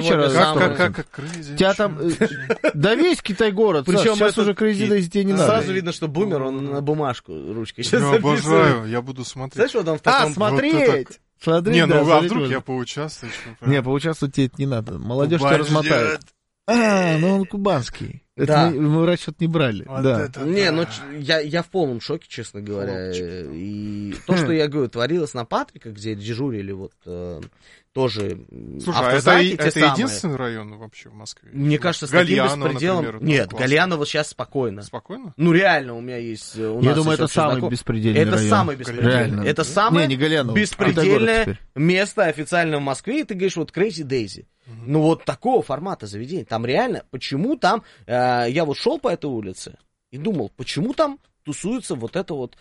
вечера. Как Crazy. Тебя там... Да весь Китай-город. Причем Сейчас уже Crazy Days тебе не надо. Сразу видно, что бумер, он на бумажку ручкой сейчас Я обожаю, я буду смотреть. Знаешь, вот он в таком... смотреть! Смотри, Не, да, ну а смотреть вдруг можно. я поучаствую? Не, поучаствовать тебе это не надо. Молодежь тебя Кубань размотает. Ну он кубанский. Да. Это мы в расчет не брали. Вот Да. это Не, да. ну я в полном шоке, честно говоря. Хлопчик. И то, что я говорю, творилось на Патрика, где дежурили вот тоже Слушай, а автозаки, те это самые. единственный район вообще в Москве? Мне кажется, с таким Гальяново, беспределом... например, там Нет, классно. Гальяново сейчас спокойно. Спокойно? Ну, реально, у меня есть... Я думаю, это самый беспредельный Это район. самый беспредельный. Реально. Это самое Не Гальяново, Китай-город беспредельное теперь. место официально в Москве. И ты говоришь, вот Crazy Daisy. Ну, вот такого формата заведения. Там реально... Почему там... я вот шел по этой улице и думал, почему там тусуется вот это вот...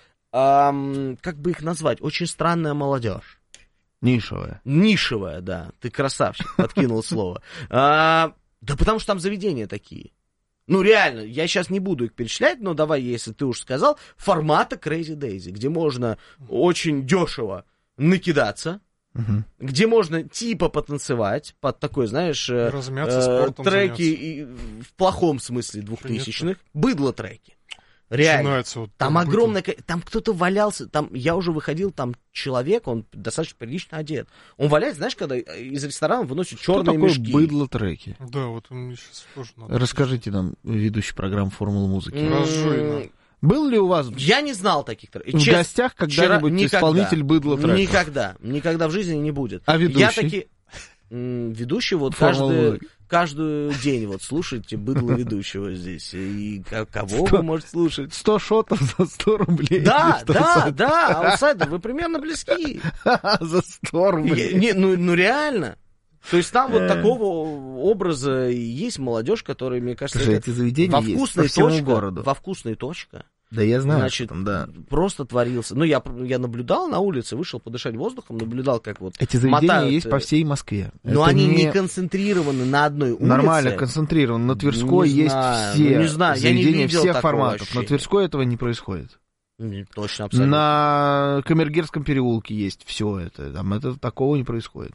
как бы их назвать? Очень странная молодежь. Нишевая. Нишевая, да. Ты красавчик, подкинул слово. Да потому что там заведения такие. Ну, реально, я сейчас не буду их перечислять, но давай, если ты уж сказал, формата Crazy Daisy, где можно очень дешево накидаться, где можно типа потанцевать под такой, знаешь, размяться, спортом треки заняться. и, в плохом смысле 2000-х, быдло-треки. Реально. Начинается вот Там быдло. огромное... Там кто-то валялся, там я уже выходил, там человек, он достаточно прилично одет. Он валяется, знаешь, когда из ресторана выносят Что черные такое мешки. быдло-треки? Да, вот мне сейчас тоже надо. Расскажите нам, ведущий программы «Формула музыки». Разжуй нам. Был ли у вас Я не знал таких треков. в гостях когда-нибудь исполнитель быдло-треков? Никогда в жизни не будет. А ведущий? Я таки... Ведущий вот «Формула музыки». каждый день вот слушайте быдло ведущего здесь. И кого вы можете слушать? 100 шотов за 100 рублей. Да, Или что? да, аутсайдер, вы примерно близки. За 100 рублей. Ну реально. То есть там вот такого образа и есть молодежь, которая, мне кажется, Слушай, это эти заведения во есть вкусной по всему точке, городу. во вкусной точке. Да я знаю, Значит, что там, да. просто творился. Ну, я наблюдал на улице, вышел подышать воздухом, наблюдал, как вот Эти заведения мотают, есть по всей Москве. но Это они не концентрированы на одной улице. Нормально концентрирован. На Тверской Не есть знаю, все не знаю, я не заведения видел всех такого форматов. ощущения. На Тверской этого не происходит. Точно, абсолютно. На Камергерском переулке есть все это. Там это такого не происходит.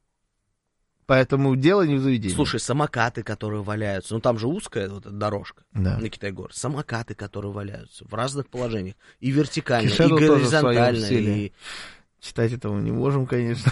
Поэтому дело не в заведении. Слушай, самокаты, которые валяются, ну там же узкая вот эта дорожка Да. на Китай-город. Самокаты, которые валяются в разных положениях. И вертикально, Кишету и тоже в своем горизонтально. стиле. И... Читать этого не можем, конечно.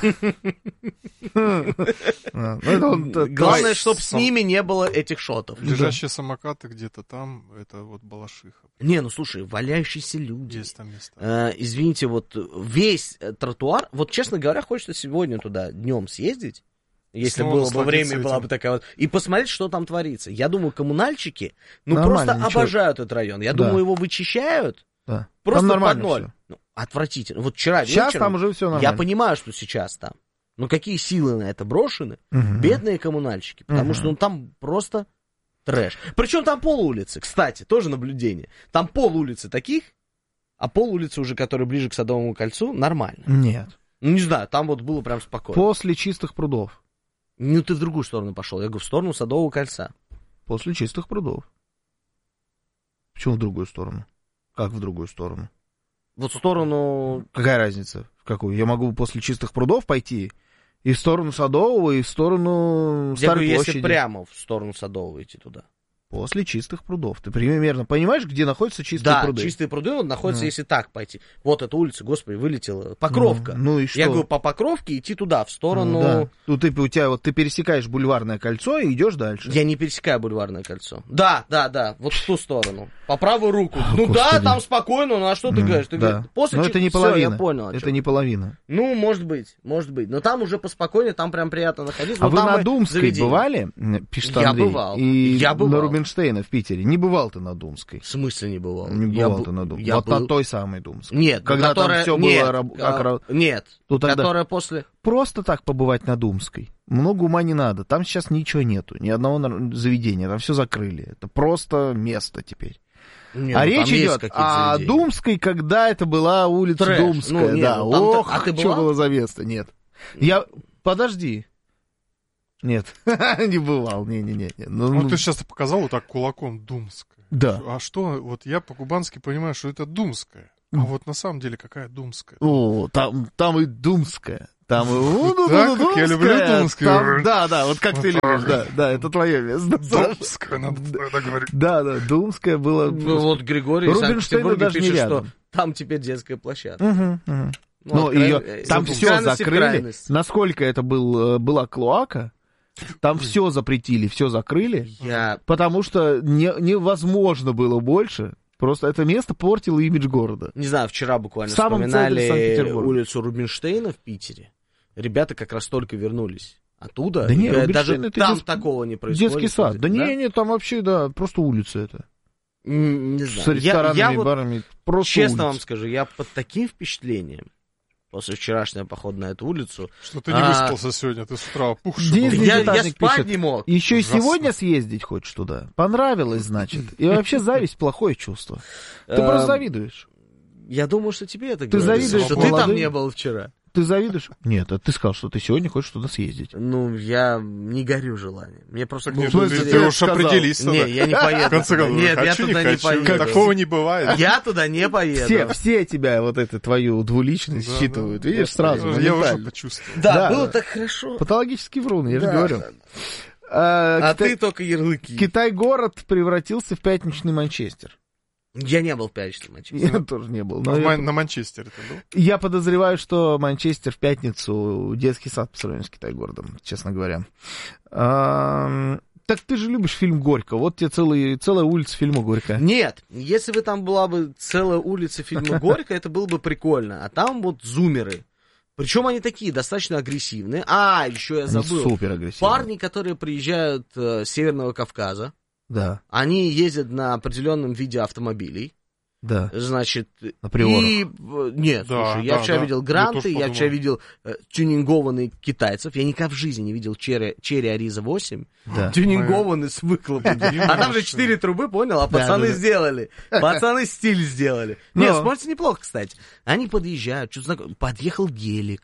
Главное, чтобы с ними не было этих шотов. Лежащие самокаты где-то там, это вот балашиха. Не, ну слушай, валяющиеся люди. Есть там места. Извините, вот весь тротуар, вот честно говоря, хочется сегодня туда днем съездить, если Снова было бы время, насладиться была этим. бы такая вот, и посмотреть, что там творится. Я думаю, коммунальщики, Нормально, просто ничего. обожают этот район. Я Да. думаю, его вычищают Да. просто Там под нормально ноль. всё. Ну, отвратительно. Вот вчера Сейчас вечером там уже все нормально. я понимаю, что сейчас там. Но какие силы на это брошены? Мгм. Бедные коммунальщики. Потому что ну, там просто трэш. Причем там пол улицы, кстати, тоже наблюдение. Там пол улицы таких, а пол улицы уже, который ближе к Садовому кольцу, нормально. Нет. Ну, не знаю, там вот было прям спокойно. После чистых прудов. Ну, ты в другую сторону пошел. Я говорю, в сторону Садового кольца. После чистых прудов. Почему в другую сторону? Как в другую сторону? Вот в сторону... Какая разница? В какую? Я могу после чистых прудов пойти и в сторону Садового, и в сторону Я Старой говорю, площади. если прямо в сторону Садового идти туда. После чистых прудов. Ты примерно понимаешь, где находятся чистые Да, пруды? чистые пруды вот находятся, Ну. если так пойти. Вот эта улица, господи, вылетела. Покровка. Ну и что? Я говорю, по Покровке идти туда, в сторону... Ну, да. Тут у тебя вот ты пересекаешь Бульварное кольцо и идешь дальше. Я не пересекаю Бульварное кольцо. Да, вот в ту сторону. По правую руку. Ну Господи. да, там спокойно, ну а что ты говоришь? Ты Да. говоришь, после Но это не всё, половина. я понял. о Это чём. не половина. Ну, может быть. Но там уже поспокойнее, там прям приятно находиться. А Но вы там на и Думской заведение. бывали? Пишет Я Андрей. бывал. И Я бывал. на Рубинштейна в Питере. Не бывал ты на Думской. В смысле не бывал? Не Я бывал бу- ты на Думской. я Вот был. на той самой Думской. Нет, Когда которая... там все нет, было... нет, Ну, тогда- которая после... Просто так побывать на Думской. Много ума не надо. Там сейчас ничего нету. Ни одного заведения. Там все закрыли. Это просто место теперь. Не, А ну, речь там есть идет какие-то о заведения. Думской, когда это была улица Трэш. Думская. Ну, не, да. ну, там-то- Ох, а ты что была? было за место? Нет. Подожди. Нет, не бывал. Не. Вот ты сейчас показал вот так кулаком Думская. Да. А что, вот я по-кубански понимаю, что это Думская. А вот на самом деле какая Думская? О, там и Думская. Там Так, как я люблю Думское. Да, вот как ты любишь, да, это твое место. Думское, надо говорить. Да, Думское было... Ну, вот Григорий из Санкт-Петербурга Санкт-Петербурга даже не пишет, что рядом. там теперь детская площадка. Ну, ее там все крайность в закрыли. крайность. Насколько это была клоака, там все запретили, все закрыли, потому что невозможно было больше. Просто это место портило имидж города. Не знаю, вчера буквально В самом центре вспоминали Санкт-Петербурга. улицу Рубинштейна в Питере. Ребята как раз только вернулись оттуда. Да нет, даже Рубинштейн — это там такого не происходит. Детский сад. Да не, там вообще, просто улица это. Не С знаю. ресторанами, вот барами. Просто честно улица. вам скажу, я под таким впечатлением после вчерашнего похода на эту улицу... Что ты не выспался сегодня, ты с утра опухший. Денис был. Я Десятник спать пишет, не мог. Еще и Ужасно. сегодня съездить хочешь туда? Понравилось, значит. И вообще зависть — плохое чувство. Ты просто завидуешь. Я думаю, что тебе это Ты говорится, завидуешь что ты там молодым? не был вчера. Ты завидуешь? Нет, а ты сказал, что ты сегодня хочешь туда съездить. Ну, я не горю желанием. Мне просто было Нет, бы ты интересно. уж сказал. определись Не, тогда. я не поеду. В конце концов, Нет, я хочу, туда не не хочу. поеду. Такого не бывает. Я туда не поеду. Все тебя, вот эту твою двуличность Да, считывают. да. Видишь, сразу, Я уже моментально. почувствовал. Да, Да, было да. так хорошо. Патологический врун, я же Да. говорю. А Китай- ты только ярлыки. Китай-город превратился в пятничный Манчестер. Я не был в пятничном Манчестере. Я тоже не был. А Но я, на Манчестере ты был? я подозреваю, что Манчестер в пятницу детский сад по сравнению с Китай-городом, честно говоря. Так ты же любишь фильм «Горько». Вот тебе целая улица фильма «Горько». Нет, если бы там была бы целая улица фильма «Горько», это было бы прикольно. А там вот зумеры. Причем они такие, достаточно агрессивные. А, еще я забыл. Супер агрессивно. Парни, которые приезжают с Северного Кавказа, Да, они ездят на определенном виде автомобилей. да. Значит, На Приорах. и... Нет, Да, слушай, я да, вчера да. видел Я гранты, тоже я подумал. вчера видел тюнингованных китайцев. Я никогда в жизни не видел Черри Ариза 8. Да. Тюнингованный с выхлопом. А там же 4 трубы, понял? А пацаны да. сделали. Пацаны стиль сделали. Но. Нет, смотрите, неплохо, кстати. Они подъезжают, что-то знакомое. Подъехал гелик.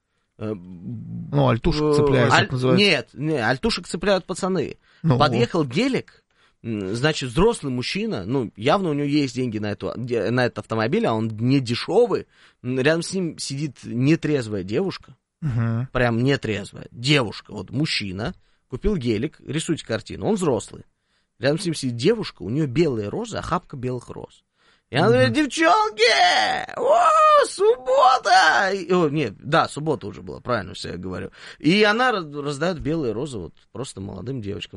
Ну, альтушек цепляют, так называется. Нет, альтушек цепляют пацаны. Ну. Подъехал гелик, значит, взрослый мужчина, ну, явно у него есть деньги на этот автомобиль, а он не дешевый. Рядом с ним сидит нетрезвая девушка, Мгм. прям нетрезвая девушка, вот мужчина, купил гелик, рисуйте картину, он взрослый. Рядом с ним сидит девушка, у нее белые розы, охапка белых роз. И она говорит: девчонки, о, суббота! Нет, да, суббота уже была, правильно все я говорю. И она раздает белые розы вот просто молодым девочкам.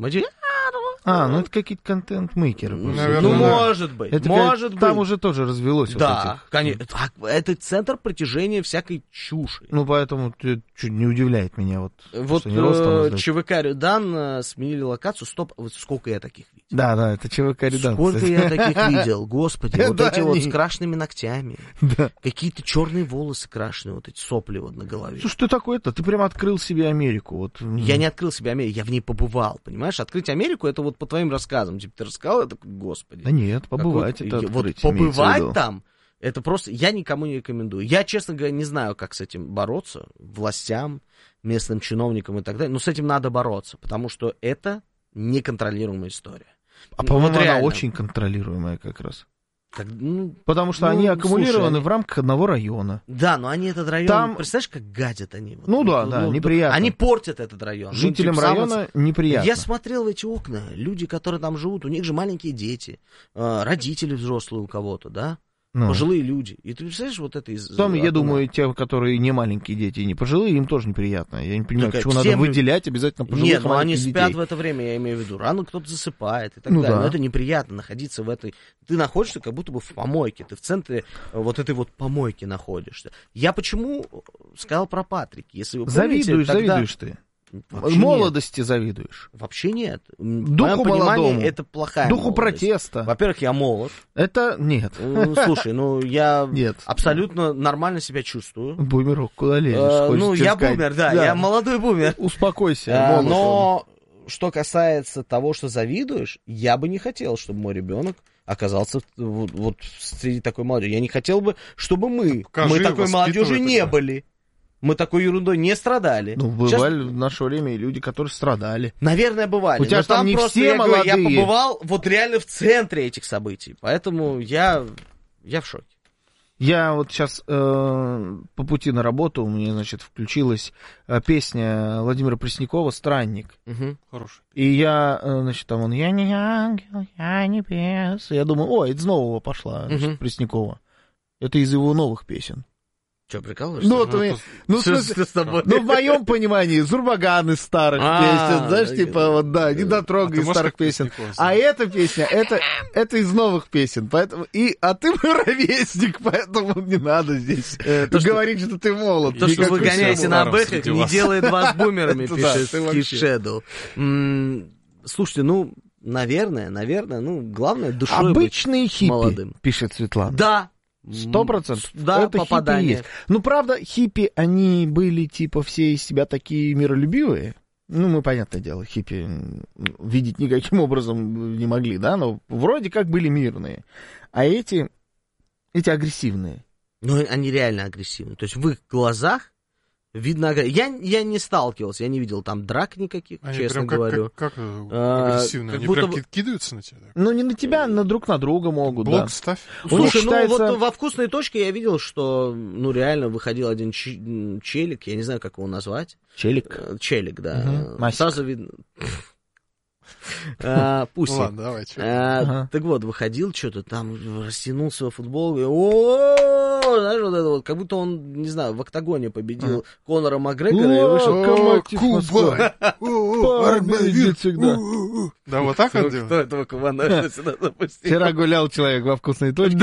Ну это какие-то контент-мейкеры. Наверное, Ну, да. может быть, Это может быть. там уже тоже развелось. Да, вот этих. конечно. Это центр притяжения всякой чуши. Ну, поэтому чуть не удивляет меня вот. Вот что не ростом раздают. ЧВК Рюдан сменили локацию. Стоп, вот сколько я таких видел? Да, это ЧВК Рюдан. Сколько кстати. я таких видел, господи, вот Да, эти вот они- с крашенными ногтями, Да. какие-то черные волосы крашеные, вот эти сопли вот на голове. Слушай, ты такой-то, ты прям открыл себе Америку. Вот. Я не открыл себе Америку, я в ней побывал, понимаешь? Открыть Америку, это вот по твоим рассказам. Типа ты рассказал, я такой, господи. Да нет, побывать Какой- это Вот открыть, имеется в побывать виду. там, это просто, я никому не рекомендую. Я, честно говоря, не знаю, как с этим бороться, властям, местным чиновникам и так далее, но с этим надо бороться, потому что это неконтролируемая история. А по-моему, Вот она реально. очень контролируемая как раз. Ну, Потому что Ну, они аккумулированы слушай, в рамках одного района. да, но они этот район, Там- представляешь, как гадят они. Вот. Ну да, неприятно. Они портят этот район. Ну, Жителям типа, самое- района неприятно. Я смотрел в эти окна, люди, которые там живут, у них же маленькие дети, родители взрослые у кого-то, да, Ну. пожилые люди. И ты представляешь, вот это из... Там, я окна. думаю, те, которые не маленькие дети и не пожилые, им тоже неприятно. Я не понимаю, Так, почему всем надо люди- выделять обязательно пожилых Нет, и ну они маленьких спят детей. в это время, я имею в виду. Рано кто-то засыпает и так Ну далее. да. Но это неприятно находиться в этой... Ты находишься как будто бы в помойке. Ты в центре вот этой вот помойки находишься. Я почему сказал про Патрик? Если вы помните, Завидуешь, тогда... завидуешь ты. Вообще Молодости завидуешь. нет. Вообще нет. В Духу моем понимании молодому. это плохая Духу молодость. протеста. Во-первых, я молод. Это нет. Слушай, ну я Нет. абсолютно нормально себя чувствую. Бумерок, куда лезешь? Ну, хочется я сказать. бумер, да, я молодой бумер. Успокойся, молод он. Но что касается того, что завидуешь, я бы не хотел, чтобы мой ребенок оказался вот среди такой молодежи. Я не хотел бы, чтобы мы покажи, такой молодежи воспитывай не тогда. были. Мы такой ерундой не страдали. Ну, Сейчас, бывали в наше время и люди, которые страдали. наверное, бывали. У тебя Но ж там там не просто, все я говорю, я молодые. побывал вот реально в центре этих событий. Поэтому я в шоке. Я вот сейчас по пути на работу у меня, значит, включилась песня Владимира Преснякова «Странник». Угу. Хороший. И я, значит, там он «Я не ангел, я не бес». Я думаю, ой, это из нового пошла, значит, Преснякова. Это из его новых песен. Что, прикалываешься? В смысле, в моем понимании, Зурбаган из старых песен, знаешь, типа, вот, да, Недотрога из старых песен. А эта песня, это из новых песен, поэтому, а ты мой ровесник, поэтому не надо здесь говорить, что ты молод. То, что вы гоняете на бэхах, не делает вас бумерами, пишет Steve Shadow. Слушайте, ну, наверное, главное душой обычные быть молодым. Хиппи, пишет Светлана. Да. 100%. Да, это попадание. Хиппи есть. Ну, правда, хиппи, они были, типа, все из себя такие миролюбивые. Ну, мы, понятное дело, хиппи видеть никаким образом не могли, да, но вроде как были мирные. А эти агрессивные. Ну, они реально агрессивные. То есть в их глазах видно агрессивность. Я не сталкивался, я не видел там драк никаких, они честно прям говорю. Как агрессивно? Они прям кидаются на тебя? Ну, не на тебя, но друг на друга могут, блок да. ставь. Слушай, считается... вот во «Вкусной точке» я видел, что, ну, реально выходил один челик, я не знаю, как его назвать. Челик? Челик, да. Угу. Сразу видно... Пусть. Ладно, давай. Так вот, выходил что-то, там растянулся во футбол, знаешь, вот это вот, как будто он, не знаю, в октагоне победил Конора Макгрегора и вышел... Куба! Да, вот так он делал? Кто этого кабана сюда запустил? Вчера гулял человек во «Вкусной точке».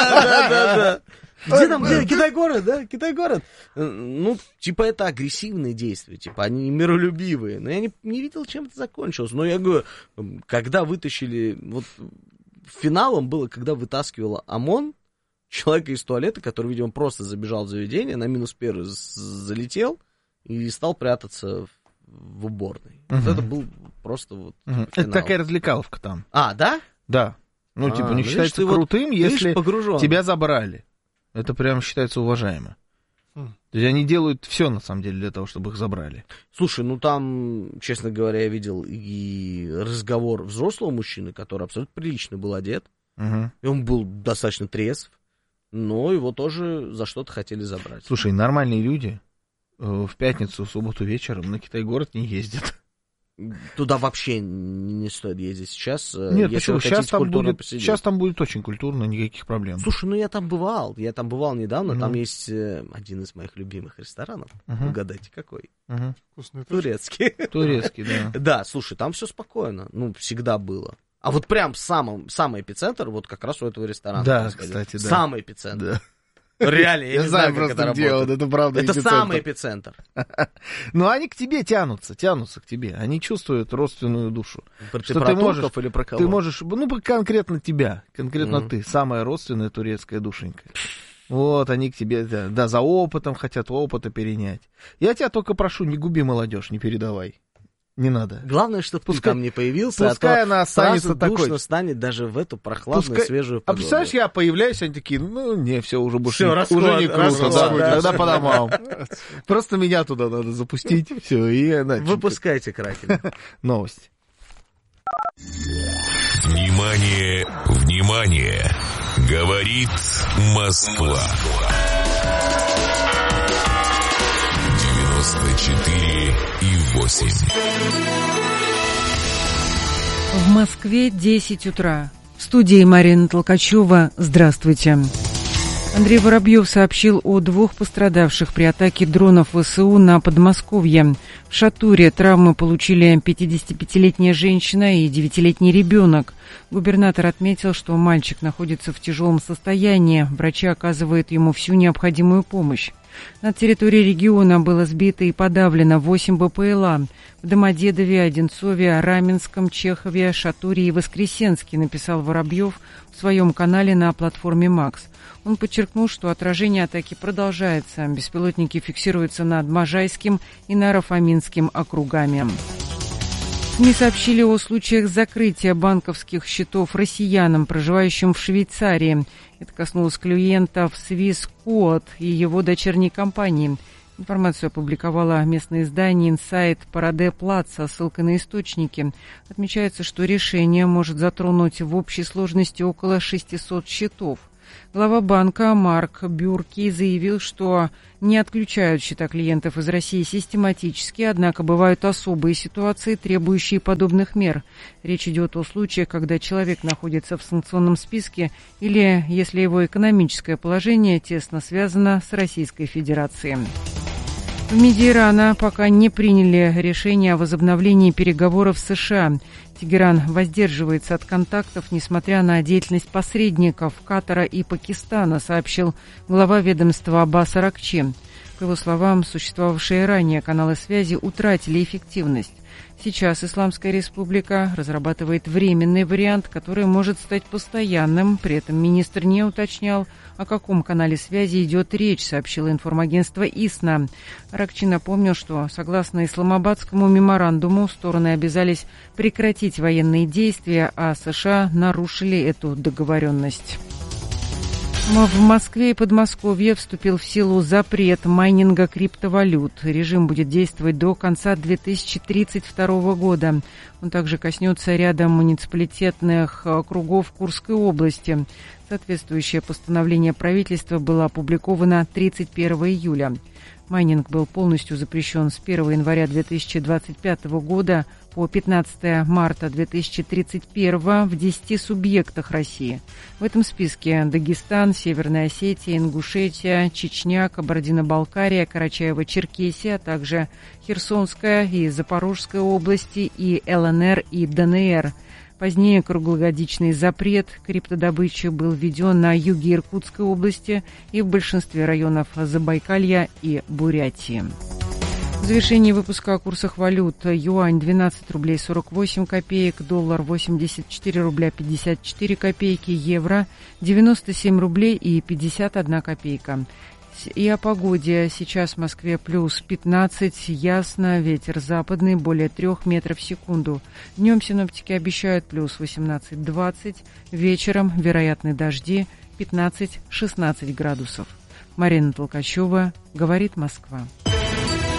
Да. Где там, Китай-город, да? Китай-город. Ну, типа, это агрессивные действия, типа, они миролюбивые. Но я не видел, чем это закончилось. Но я говорю, когда вытащили... Вот финалом было, когда вытаскивала ОМОН человека из туалета, который, видимо, просто забежал в заведение, на -1 залетел и стал прятаться в уборной. Вот это был просто вот финал. Это такая развлекаловка там. А, да? Да. Ну, типа, не считается крутым, если погружен. Тебя забрали. Это прям считается уважаемо. То есть они делают все, на самом деле, для того, чтобы их забрали. Слушай, ну там, честно говоря, я видел и разговор взрослого мужчины, который абсолютно прилично был одет. И он был достаточно трезв, но его тоже за что-то хотели забрать. Слушай, нормальные люди в пятницу, в субботу вечером на Китай-город не ездят. Туда вообще не стоит ездить сейчас. Нет, почему? Сейчас там будет очень культурно, никаких проблем. Слушай, ну я там бывал недавно, там есть один из моих любимых ресторанов. Угадайте, какой? Турецкий. Турецкий, да. Да, слушай, там все спокойно, ну, всегда было. А вот прям самый эпицентр, вот как раз у этого ресторана. Да, кстати, да. Самый эпицентр. Да. Реально, я не знаю, как это работает. Это правда это самый эпицентр. Но они к тебе тянутся к тебе. Они чувствуют родственную душу. Ты про турков или про кого? Ты можешь, ну, конкретно тебя, конкретно ты, самая родственная турецкая душенька. Вот, они к тебе, да, за опытом хотят опыта перенять. Я тебя только прошу, не губи молодежь, не передавай. Не надо. Главное, чтобы ты там не появился, пускай она останется такой. Душно станет даже в эту прохладную, свежую погоду. А представляешь, я появляюсь, они такие, ну, не, все, уже больше уже не круто, да, тогда по домам. Просто меня туда надо запустить, все, и... Выпускайте Кракена. Новость. Внимание, внимание, говорит Москва. 94,8. В Москве 10 утра. В студии Марина Толкачева. Здравствуйте. Андрей Воробьев сообщил о 2 пострадавших при атаке дронов ВСУ на Подмосковье. В Шатуре травмы получили 55-летняя женщина и 9-летний ребенок. Губернатор отметил, что мальчик находится в тяжелом состоянии. Врачи оказывают ему всю необходимую помощь. На территории региона было сбито и подавлено 8 БПЛА. В Домодедове, Одинцове, Раменском, Чехове, Шатуре и Воскресенске, написал Воробьев в своем канале на платформе «Макс». Он подчеркнул, что отражение атаки продолжается. Беспилотники фиксируются над Можайским и Наро-Фоминским округами. СМИ сообщили о случаях закрытия банковских счетов россиянам, проживающим в Швейцарии. Это коснулось клиентов Swissquote и его дочерней компании. Информацию опубликовало местное издание «Инсайт Параде Плат» со ссылкой на источники. Отмечается, что решение может затронуть в общей сложности около 600 счетов. Глава банка Марк Бюрки заявил, что не отключают счета клиентов из России систематически, однако бывают особые ситуации, требующие подобных мер. Речь идет о случаях, когда человек находится в санкционном списке или если его экономическое положение тесно связано с Российской Федерацией. В МИДе Ирана пока не приняли решение о возобновлении переговоров с США. Тегеран воздерживается от контактов, несмотря на деятельность посредников Катара и Пакистана, сообщил глава ведомства Аббас Аракчи. По его словам, существовавшие ранее каналы связи утратили эффективность. Сейчас Исламская Республика разрабатывает временный вариант, который может стать постоянным. При этом министр не уточнял, о каком канале связи идет речь, сообщило информагентство ИСНА. Аракчи напомнил, что согласно Исламабадскому меморандуму стороны обязались прекратить военные действия, а США нарушили эту договоренность. В Москве и Подмосковье вступил в силу запрет майнинга криптовалют. Режим будет действовать до конца 2032 года. Он также коснется ряда муниципалитетных округов Курской области. Соответствующее постановление правительства было опубликовано 31 июля. Майнинг был полностью запрещен с 1 января 2025 года по 15 марта 2031 в 10 субъектах России. В этом списке Дагестан, Северная Осетия, Ингушетия, Чечня, Кабардино-Балкария, Карачаево-Черкесия, а также Херсонская и Запорожская области и ЛНР и ДНР. Позднее круглогодичный запрет криптодобычи был введен на юге Иркутской области и в большинстве районов Забайкалья и Бурятии. В завершении выпуска о курсах валют. Юань 12 рублей 48 копеек, доллар 84 рубля 54 копейки, евро 97 рублей и 51 копейка. И о погоде. Сейчас в Москве плюс 15, ясно, ветер западный, более 3 метров в секунду. Днем синоптики обещают плюс 18-20, вечером вероятны дожди 15-16 градусов. Марина Толкачева, говорит Москва.